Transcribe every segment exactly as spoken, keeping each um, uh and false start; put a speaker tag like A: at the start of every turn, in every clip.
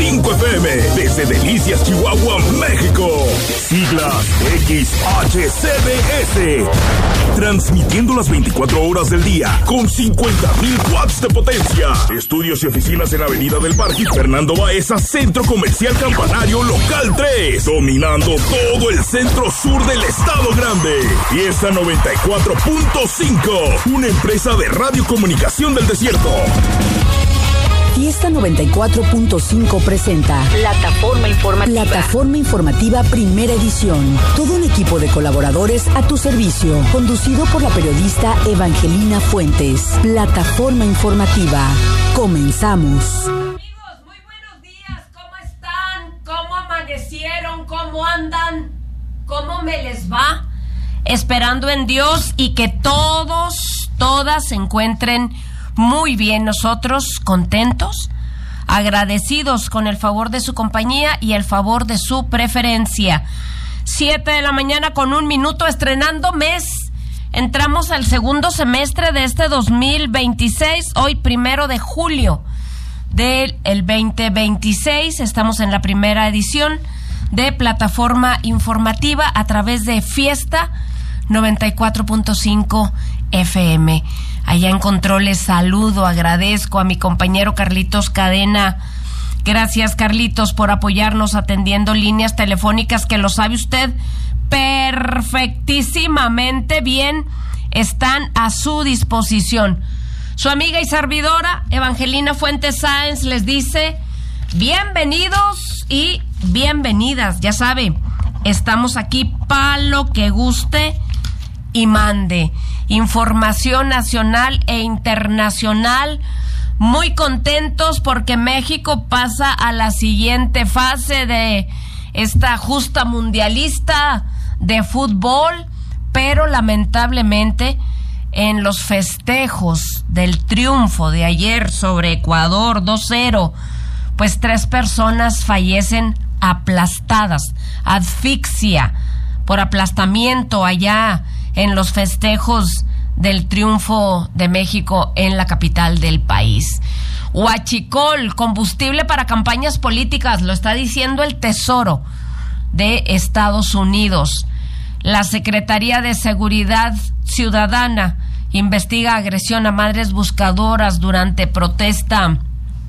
A: cinco F M, desde Delicias, Chihuahua, México. Siglas X H C D S. Transmitiendo las veinticuatro horas del día con cincuenta mil watts de potencia. Estudios y oficinas en Avenida del Parque Fernando Baeza, Centro Comercial Campanario Local tres. Dominando todo el centro sur del Estado Grande. Fiesta noventa y cuatro punto cinco. Una empresa de radiocomunicación del desierto.
B: Fiesta noventa y cuatro punto cinco presenta
C: Plataforma Informativa.
B: Plataforma Informativa Primera Edición. Todo un equipo de colaboradores a tu servicio, conducido por la periodista Evangelina Fuentes. Plataforma Informativa. Comenzamos.
D: Amigos, muy buenos días. ¿Cómo están? ¿Cómo amanecieron? ¿Cómo andan? ¿Cómo me les va? Esperando en Dios y que todos, todas se encuentren muy bien, nosotros contentos, agradecidos con el favor de su compañía y el favor de su preferencia. Siete de la mañana con un minuto, estrenando mes. Entramos al segundo semestre de este dos mil veintiséis, hoy primero de julio del veinte veintiséis. Estamos en la primera edición de Plataforma Informativa a través de Fiesta noventa y cuatro punto cinco F M. Allá en controles saludo, agradezco a mi compañero Carlitos Cadena. Gracias, Carlitos, por apoyarnos atendiendo líneas telefónicas que lo sabe usted perfectísimamente bien, están a su disposición. Su amiga y servidora, Evangelina Fuentes Sáenz, les dice bienvenidos y bienvenidas. Ya sabe, estamos aquí para lo que guste y mande. Información nacional e internacional. Muy contentos porque México pasa a la siguiente fase de esta justa mundialista de fútbol, pero lamentablemente en los festejos del triunfo de ayer sobre Ecuador dos cero, pues tres personas fallecen aplastadas, asfixia por aplastamiento allá en los festejos del triunfo de México en la capital del país. Huachicol, combustible para campañas políticas, lo está diciendo el Tesoro de Estados Unidos. La Secretaría de Seguridad Ciudadana investiga agresión a madres buscadoras durante protesta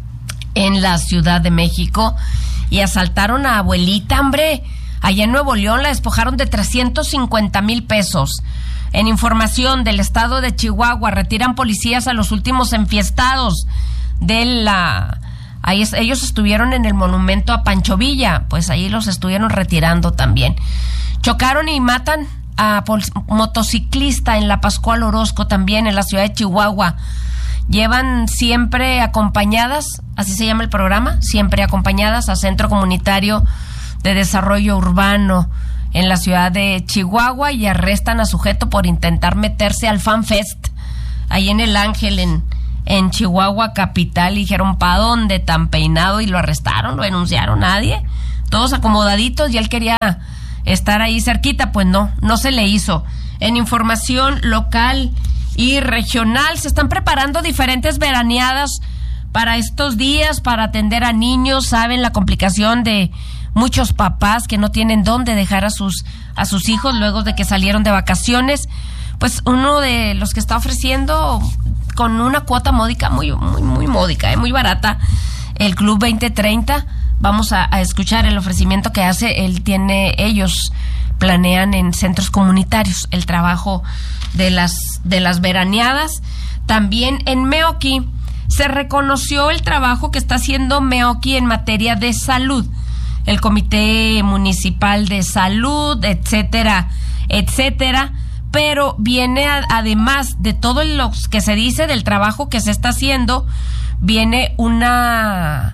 D: en la Ciudad de México y asaltaron a abuelita, hombre. Allá en Nuevo León la despojaron de trescientos cincuenta mil pesos. En información del estado de Chihuahua, retiran policías a los últimos enfiestados de la... Ahí es, ellos estuvieron en el monumento a Pancho Villa, pues ahí los estuvieron retirando también. Chocaron y matan a pol- motociclista en la Pascual Orozco, también en la ciudad de Chihuahua. Llevan siempre acompañadas, así se llama el programa, siempre acompañadas a Centro Comunitario de Desarrollo Urbano en la ciudad de Chihuahua y arrestan a sujeto por intentar meterse al Fan Fest ahí en el Ángel en, en Chihuahua capital. Y dijeron, ¿pa' dónde tan peinado? Y lo arrestaron, lo denunciaron, nadie, todos acomodaditos, y él quería estar ahí cerquita, pues no, no se le hizo. En información local y regional, se están preparando diferentes veraneadas para estos días, para atender a niños. Saben la complicación de muchos papás que no tienen dónde dejar a sus a sus hijos luego de que salieron de vacaciones. Pues uno de los que está ofreciendo con una cuota módica, muy muy muy módica, ¿eh? muy barata, el Club veinte treinta. Vamos a, a escuchar el ofrecimiento que hace. Él tiene, ellos planean en centros comunitarios el trabajo de las de las veraneadas. También en Meoqui se reconoció el trabajo que está haciendo Meoqui en materia de salud. El Comité Municipal de Salud, etcétera, etcétera, pero viene a, además de todo lo que se dice del trabajo que se está haciendo, viene una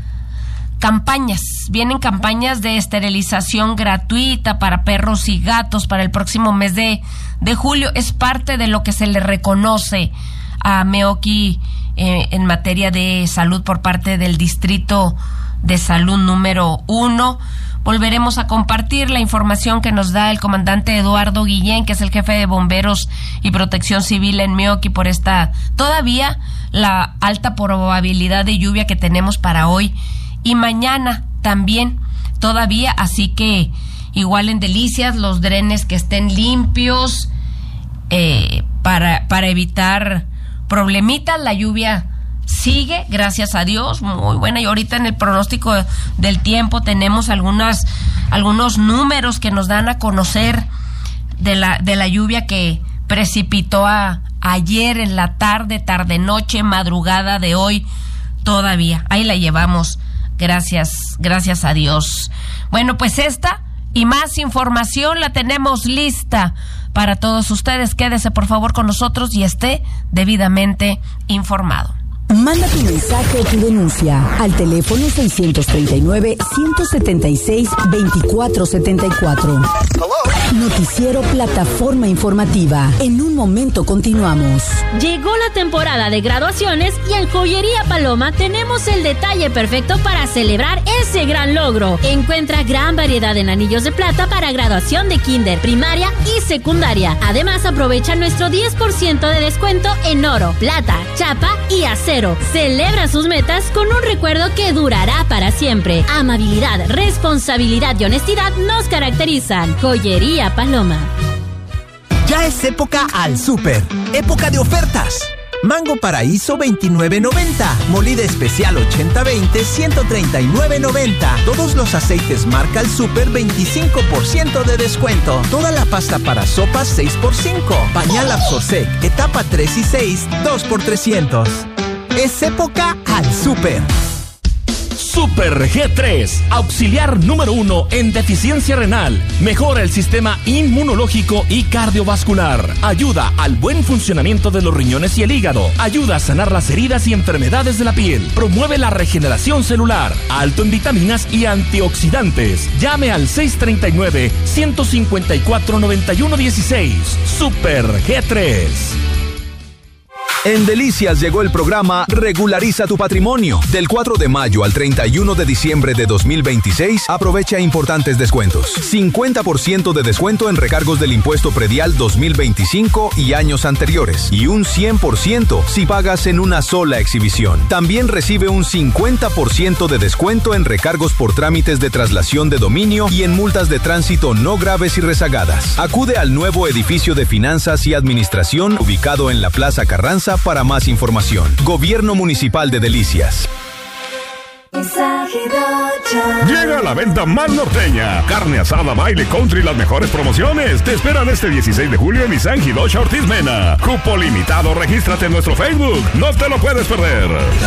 D: campañas, vienen campañas de esterilización gratuita para perros y gatos para el próximo mes de, de julio. Es parte de lo que se le reconoce a Meoqui eh, en materia de salud por parte del Distrito de Salud número uno. Volveremos a compartir la información que nos da el comandante Eduardo Guillén, que es el jefe de Bomberos y Protección Civil en Meoqui, por esta todavía la alta probabilidad de lluvia que tenemos para hoy y mañana también todavía, así que igual en Delicias los drenes que estén limpios eh, para, para evitar problemitas. La lluvia sigue, gracias a Dios, muy buena, y ahorita en el pronóstico del tiempo tenemos algunas algunos números que nos dan a conocer de la de la lluvia que precipitó a, ayer en la tarde, tarde noche, madrugada de hoy todavía. Ahí la llevamos, gracias, gracias a Dios. Bueno, pues esta y más información la tenemos lista para todos ustedes. Quédese por favor con nosotros y esté debidamente informado.
B: Manda tu mensaje o tu denuncia al teléfono seiscientos treinta y nueve, ciento setenta y seis, veinticuatro setenta y cuatro. Noticiero Plataforma Informativa. En un momento continuamos.
C: Llegó la temporada de graduaciones y en Joyería Paloma tenemos el detalle perfecto para celebrar ese gran logro. Encuentra gran variedad en anillos de plata para graduación de kinder, primaria y secundaria. Además, aprovecha nuestro diez por ciento de descuento en oro, plata, chapa y acero. Celebra sus metas con un recuerdo que durará para siempre. Amabilidad, responsabilidad y honestidad nos caracterizan. Joyería Paloma.
E: Ya es época al súper. Época de ofertas. Mango Paraíso veintinueve noventa. Molida especial ochenta veinte ciento treinta y nueve noventa. Todos los aceites marca al súper veinticinco por ciento de descuento. Toda la pasta para sopas seis por cinco. Pañal Absorsec etapa tres y seis dos por trescientos. Es época al súper.
A: Super G tres, auxiliar número uno en deficiencia renal. Mejora el sistema inmunológico y cardiovascular. Ayuda al buen funcionamiento de los riñones y el hígado. Ayuda a sanar las heridas y enfermedades de la piel. Promueve la regeneración celular. Alto en vitaminas y antioxidantes. Llame al seis treinta y nueve, ciento cincuenta y cuatro, noventa y uno dieciséis. Super G tres.
F: En Delicias llegó el programa Regulariza tu Patrimonio. Del cuatro de mayo al treinta y uno de diciembre de dos mil veintiséis, aprovecha importantes descuentos. cincuenta por ciento de descuento en recargos del impuesto predial dos mil veinticinco y años anteriores. Y un cien por ciento si pagas en una sola exhibición. También recibe un cincuenta por ciento de descuento en recargos por trámites de traslación de dominio y en multas de tránsito no graves y rezagadas. Acude al nuevo edificio de Finanzas y Administración ubicado en la Plaza Carranza para más información. Gobierno Municipal de Delicias.
A: Llega a la venta más norteña. Carne asada, baile, country y las mejores promociones. Te esperan este dieciséis de julio en Nissan Hilocha Ortiz Mena. Cupo limitado, regístrate en nuestro Facebook. No te lo puedes perder.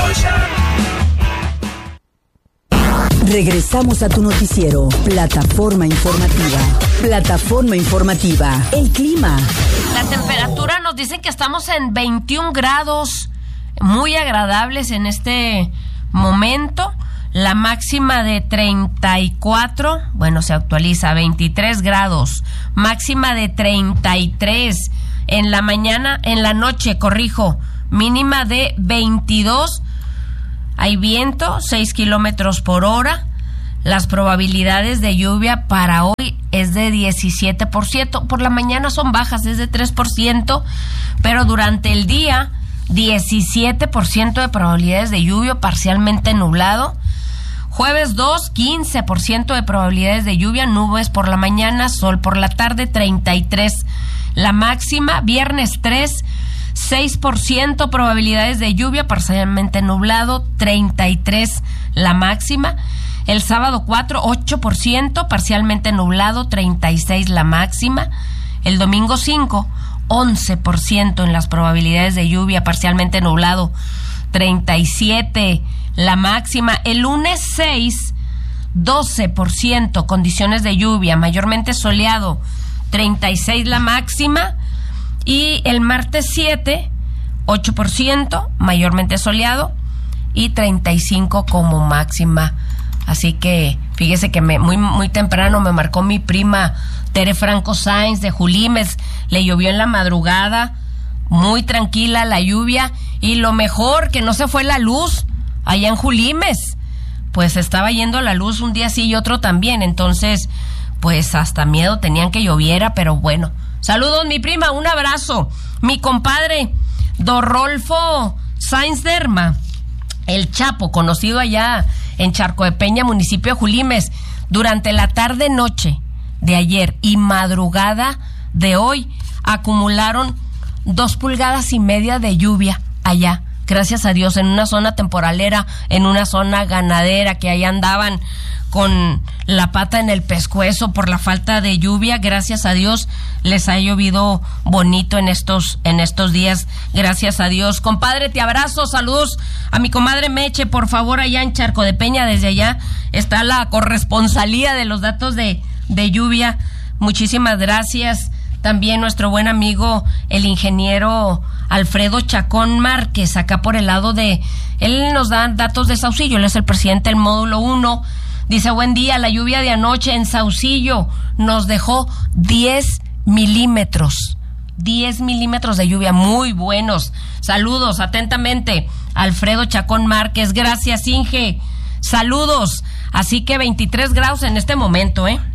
B: Regresamos a tu noticiero, Plataforma Informativa. Plataforma Informativa. El clima.
D: La temperatura nos dicen que estamos en veintiún grados, muy agradables en este momento. La máxima de treinta y cuatro, bueno, se actualiza a veintitrés grados. Máxima de treinta y tres. En la mañana, en la noche, corrijo, mínima de veintidós. Hay viento, seis kilómetros por hora. Las probabilidades de lluvia para hoy es de diecisiete por ciento. Por la mañana son bajas, es de tres por ciento. Pero durante el día, diecisiete por ciento de probabilidades de lluvia, parcialmente nublado. Jueves dos, quince por ciento de probabilidades de lluvia, nubes por la mañana, sol por la tarde, treinta y tres la máxima. Viernes tres, seis por ciento probabilidades de lluvia, parcialmente nublado, treinta y tres la máxima. El sábado cuatro, ocho por ciento, parcialmente nublado, treinta y seis la máxima. El domingo cinco, once por ciento en las probabilidades de lluvia, parcialmente nublado, treinta y siete la máxima. El lunes seis, doce por ciento condiciones de lluvia, mayormente soleado, treinta y seis la máxima. Y el martes siete, ocho por ciento, mayormente soleado y treinta y cinco como máxima. Así que fíjese que me, muy muy temprano me marcó mi prima Tere Franco Sáenz de Julimes. Le llovió en la madrugada, muy tranquila la lluvia, y lo mejor que no se fue la luz allá en Julimes. Pues estaba yendo la luz un día sí y otro también, entonces pues hasta miedo tenían que lloviera, pero bueno. Saludos mi prima, un abrazo. Mi compadre Dorolfo Sáenz Derma, el Chapo, conocido allá en Charco de Peña, municipio de Julimes. Durante la tarde-noche de ayer y madrugada de hoy acumularon dos pulgadas y media de lluvia allá, gracias a Dios, en una zona temporalera, en una zona ganadera, que ahí andaban con la pata en el pescuezo por la falta de lluvia. Gracias a Dios les ha llovido bonito en estos en estos días, gracias a Dios. Compadre, te abrazo, saludos a mi comadre Meche, por favor, allá en Charco de Peña. Desde allá está la corresponsalía de los datos de, de lluvia. Muchísimas gracias. También nuestro buen amigo, el ingeniero Alfredo Chacón Márquez, acá por el lado de... Él nos da datos de Saucillo, él es el presidente del módulo uno. Dice, buen día, la lluvia de anoche en Saucillo nos dejó diez milímetros. diez milímetros de lluvia, muy buenos. Saludos, atentamente, Alfredo Chacón Márquez. Gracias, Inge. Saludos. Así que veintitrés grados en este momento, ¿eh?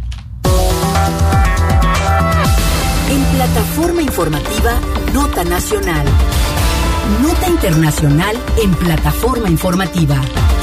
B: En Plataforma Informativa, Nota Nacional. Nota Internacional en Plataforma Informativa.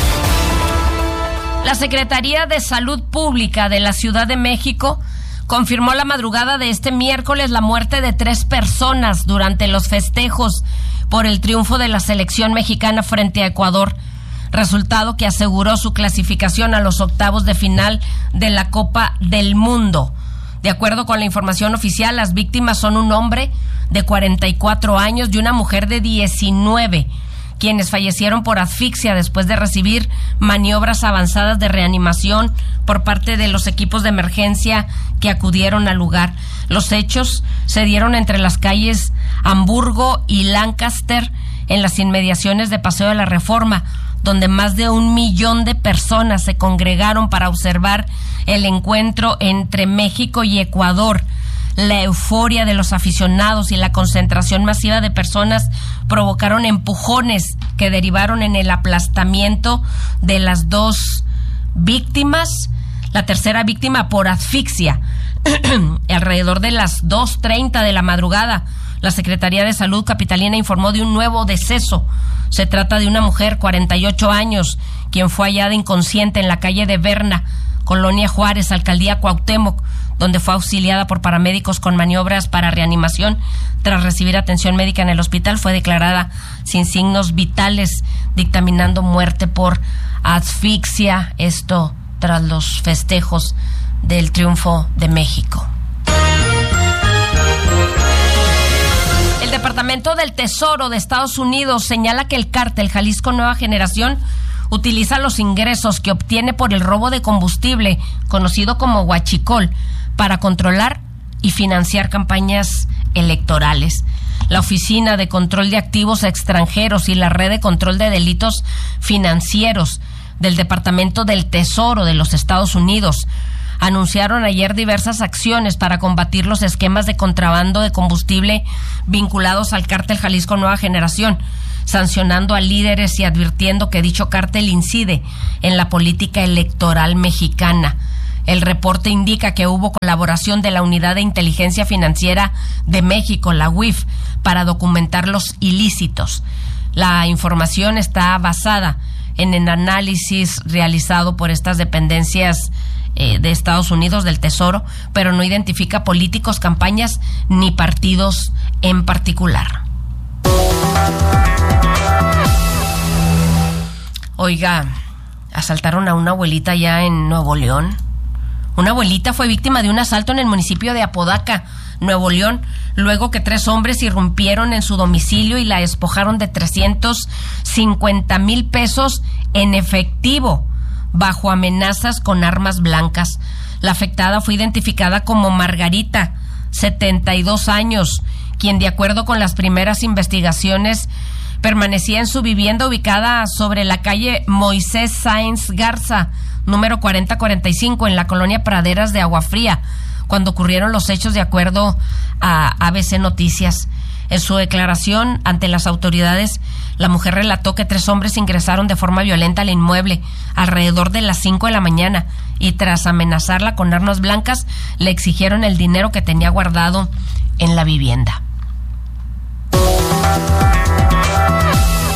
D: La Secretaría de Salud Pública de la Ciudad de México confirmó la madrugada de este miércoles la muerte de tres personas durante los festejos por el triunfo de la selección mexicana frente a Ecuador, resultado que aseguró su clasificación a los octavos de final de la Copa del Mundo. De acuerdo con la información oficial, las víctimas son un hombre de cuarenta y cuatro años y una mujer de diecinueve, quienes fallecieron por asfixia después de recibir maniobras avanzadas de reanimación por parte de los equipos de emergencia que acudieron al lugar. Los hechos se dieron entre las calles Hamburgo y Lancaster, en las inmediaciones de Paseo de la Reforma, donde más de un millón de personas se congregaron para observar el encuentro entre México y Ecuador. La euforia de los aficionados y la concentración masiva de personas provocaron empujones que derivaron en el aplastamiento de las dos víctimas, la tercera víctima por asfixia. Alrededor de las dos treinta de la madrugada, la Secretaría de Salud capitalina informó de un nuevo deceso. Se trata de una mujer, cuarenta y ocho años, quien fue hallada inconsciente en la calle de Berna, Colonia Juárez, Alcaldía Cuauhtémoc, donde fue auxiliada por paramédicos con maniobras para reanimación. Tras recibir atención médica en el hospital, fue declarada sin signos vitales, dictaminando muerte por asfixia, esto tras los festejos del triunfo de México. El Departamento del Tesoro de Estados Unidos señala que el cártel Jalisco Nueva Generación utiliza los ingresos que obtiene por el robo de combustible, conocido como huachicol, para controlar y financiar campañas electorales. La Oficina de Control de Activos Extranjeros y la Red de Control de Delitos Financieros del Departamento del Tesoro de los Estados Unidos anunciaron ayer diversas acciones para combatir los esquemas de contrabando de combustible vinculados al cártel Jalisco Nueva Generación, sancionando a líderes y advirtiendo que dicho cártel incide en la política electoral mexicana. El reporte indica que hubo colaboración de la Unidad de Inteligencia Financiera de México, la U I F, para documentar los ilícitos. La información está basada en el análisis realizado por estas dependencias eh, de Estados Unidos del Tesoro, pero no identifica políticos, campañas ni partidos en particular. Oiga, asaltaron a una abuelita ya en Nuevo León. Una abuelita fue víctima de un asalto en el municipio de Apodaca, Nuevo León, luego que tres hombres irrumpieron en su domicilio y la despojaron de trescientos cincuenta mil pesos en efectivo, bajo amenazas con armas blancas. La afectada fue identificada como Margarita, setenta y dos años, quien, de acuerdo con las primeras investigaciones, permanecía en su vivienda ubicada sobre la calle Moisés Sáenz Garza, número cuarenta cuarenta y cinco, en la colonia Praderas de Agua Fría, cuando ocurrieron los hechos, de acuerdo a A B C Noticias. En su declaración ante las autoridades, la mujer relató que tres hombres ingresaron de forma violenta al inmueble alrededor de las cinco de la mañana y, tras amenazarla con armas blancas, le exigieron el dinero que tenía guardado en la vivienda.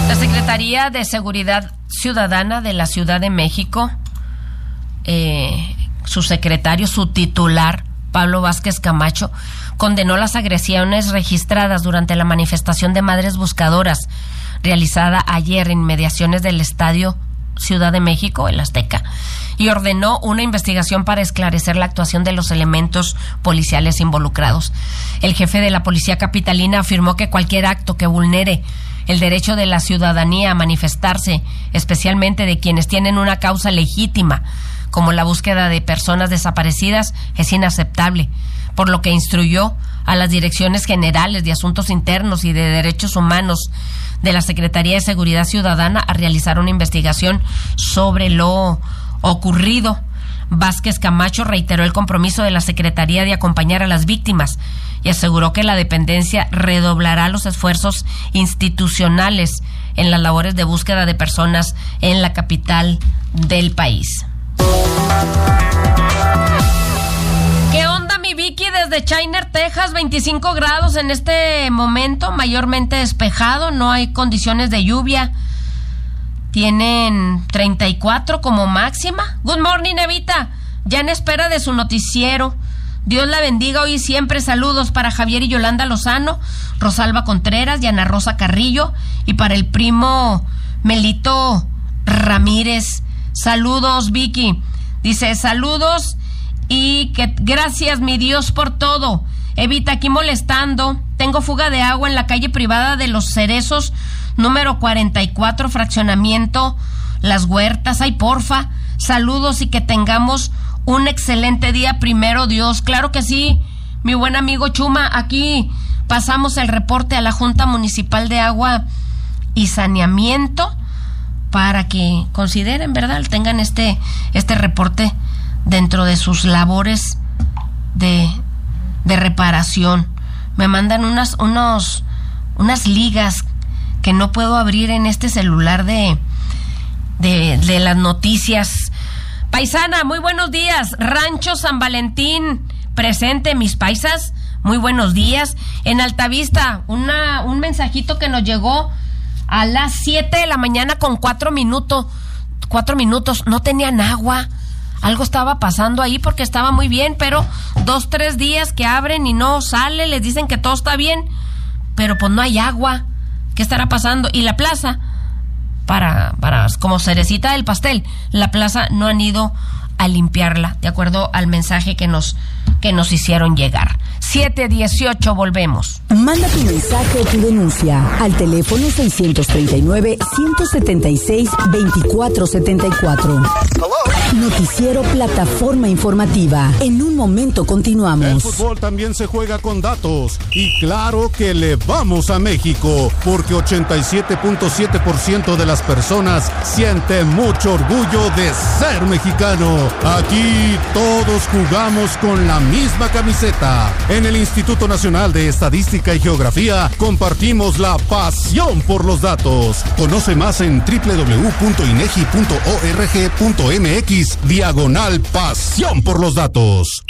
D: La Secretaría de Seguridad Ciudadana de la Ciudad de México, eh, su secretario, su titular, Pablo Vázquez Camacho, condenó las agresiones registradas durante la manifestación de Madres Buscadoras realizada ayer en inmediaciones del Estadio Ciudad de México, el Azteca, y ordenó una investigación para esclarecer la actuación de los elementos policiales involucrados. El jefe de la Policía Capitalina afirmó que cualquier acto que vulnere el derecho de la ciudadanía a manifestarse, especialmente de quienes tienen una causa legítima, como la búsqueda de personas desaparecidas, es inaceptable, por lo que instruyó a las direcciones generales de Asuntos Internos y de Derechos Humanos de la Secretaría de Seguridad Ciudadana a realizar una investigación sobre lo ocurrido. Vázquez Camacho reiteró el compromiso de la Secretaría de acompañar a las víctimas y aseguró que la dependencia redoblará los esfuerzos institucionales en las labores de búsqueda de personas en la capital del país. ¿Qué onda, mi Vicky? Desde Chiner, Texas, veinticinco grados en este momento, mayormente despejado, no hay condiciones de lluvia. Tienen treinta y cuatro como máxima. Good morning, Evita. Ya en espera de su noticiero. Dios la bendiga hoy y siempre. Saludos para Javier y Yolanda Lozano, Rosalba Contreras y Ana Rosa Carrillo, y para el primo Melito Ramírez. Saludos, Vicky. Dice, saludos y que gracias, mi Dios, por todo. Evita, aquí molestando. Tengo fuga de agua en la calle privada de Los Cerezos, número cuarenta y cuatro, fraccionamiento Las Huertas. Ay, porfa, saludos y que tengamos un excelente día, primero Dios. Claro que sí, mi buen amigo Chuma. Aquí pasamos el reporte a la Junta Municipal de Agua y Saneamiento para que consideren, ¿verdad?, tengan este, este reporte dentro de sus labores de, de reparación. Me mandan unas, unos, unas ligas que no puedo abrir en este celular de, de, de las noticias. Paisana, muy buenos días. Rancho San Valentín, presente, mis paisas. Muy buenos días. En Altavista, una, un mensajito que nos llegó a las siete de la mañana con cuatro minutos. Cuatro minutos. No tenían agua. Algo estaba pasando ahí porque estaba muy bien, pero dos, tres días que abren y no sale, les dicen que todo está bien, pero pues no hay agua. ¿Qué estará pasando? Y la plaza, para, para como cerecita del pastel, la plaza no han ido a limpiarla, de acuerdo al mensaje que nos, que nos hicieron llegar. siete dieciocho, volvemos.
B: Manda tu mensaje o tu denuncia al teléfono seiscientos treinta y nueve, ciento setenta y seis, veinticuatro setenta y cuatro. Noticiero Plataforma Informativa. En un momento continuamos.
G: El fútbol también se juega con datos. Y claro que le vamos a México, porque ochenta y siete punto siete por ciento de las personas sienten mucho orgullo de ser mexicano. Aquí todos jugamos con la misma camiseta. En el Instituto Nacional de Estadística y Geografía compartimos la pasión por los datos. Conoce más en doble u doble u doble u punto inegi punto org punto m x diagonal pasión por los datos.